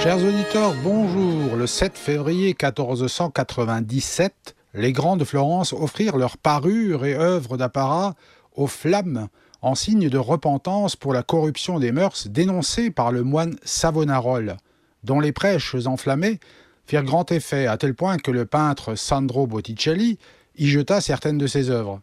Chers auditeurs, bonjour. Le 7 février 1497, les grands de Florence offrirent leurs parures et œuvres d'apparat aux flammes en signe de repentance pour la corruption des mœurs dénoncée par le moine Savonarola, dont les prêches enflammés firent grand effet, à tel point que le peintre Sandro Botticelli y jeta certaines de ses œuvres.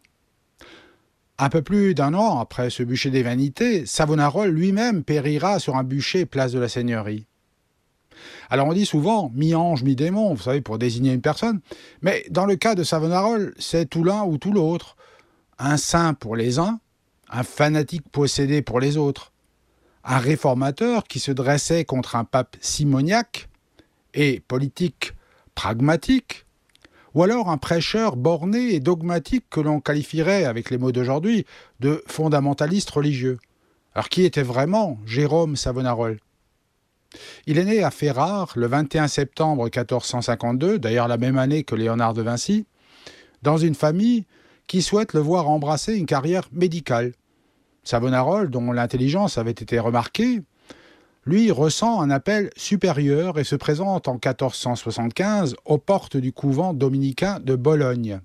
Un peu plus d'un an après ce bûcher des vanités, Savonarola lui-même périra sur un bûcher place de la Seigneurie. Alors on dit souvent mi-ange, mi-démon, vous savez, pour désigner une personne, mais dans le cas de Savonarola, c'est tout l'un ou tout l'autre. Un saint pour les uns, un fanatique possédé pour les autres. Un réformateur qui se dressait contre un pape simoniaque et politique pragmatique, ou alors un prêcheur borné et dogmatique que l'on qualifierait, avec les mots d'aujourd'hui, de fondamentaliste religieux. Alors qui était vraiment Jérôme Savonarola ? Il est né à Ferrare le 21 septembre 1452, d'ailleurs la même année que Léonard de Vinci, dans une famille qui souhaite le voir embrasser une carrière médicale. Savonarola, dont l'intelligence avait été remarquée, lui ressent un appel supérieur et se présente en 1475 aux portes du couvent dominicain de Bologne.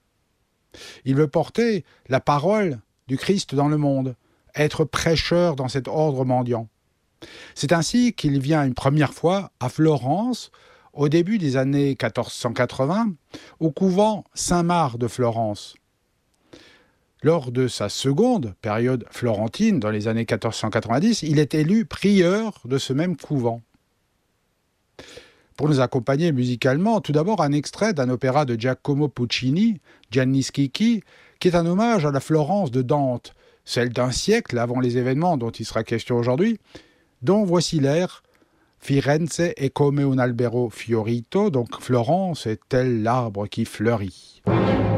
Il veut porter la parole du Christ dans le monde, être prêcheur dans cet ordre mendiant. C'est ainsi qu'il vient une première fois à Florence, au début des années 1480, au couvent Saint-Marc de Florence. Lors de sa seconde période florentine, dans les années 1490, il est élu prieur de ce même couvent. Pour nous accompagner musicalement, tout d'abord un extrait d'un opéra de Giacomo Puccini, Gianni Schicchi, qui est un hommage à la Florence de Dante, celle d'un siècle avant les événements dont il sera question aujourd'hui, dont voici l'air Firenze è come un albero fiorito, donc Florence est tel l'arbre qui fleurit.